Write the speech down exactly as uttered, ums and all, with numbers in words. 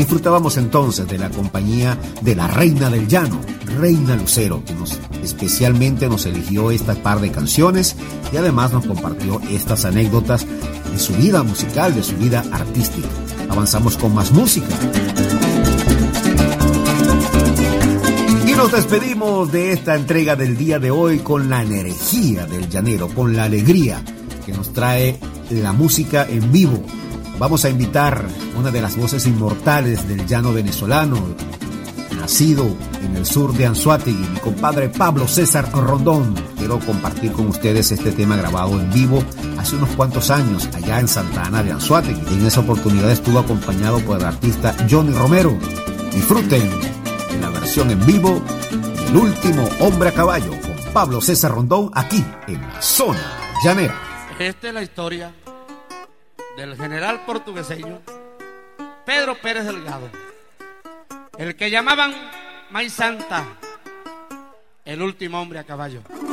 Disfrutábamos entonces de la compañía de la Reina del Llano, Reina Lucero, que nos, especialmente nos eligió estas par de canciones y además nos compartió estas anécdotas de su vida musical, de su vida artística. Avanzamos con más música. Y nos despedimos de esta entrega del día de hoy con la energía del llanero, con la alegría que nos trae la música en vivo. Vamos a invitar una de las voces inmortales del llano venezolano, nacido en el sur de Anzoátegui, mi compadre Pablo César Rondón. Quiero compartir con ustedes este tema grabado en vivo hace unos cuantos años allá en Santa Ana de Anzoátegui. En esa oportunidad estuvo acompañado por el artista Johnny Romero. Disfruten de la versión en vivo del último hombre a caballo con Pablo César Rondón aquí en la zona llanera. Esta es la historia del general portugueseño Pedro Pérez Delgado, el que llamaban Maíz Santa, el último hombre a caballo.